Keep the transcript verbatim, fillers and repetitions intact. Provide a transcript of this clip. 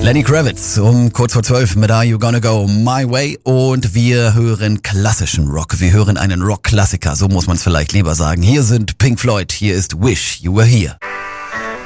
Lenny Kravitz um kurz vor zwölf mit Are You Gonna Go My Way und wir hören klassischen Rock. Wir hören einen Rock-Klassiker, so muss man es vielleicht lieber sagen. Hier sind Pink Floyd, hier ist Wish You Were Here.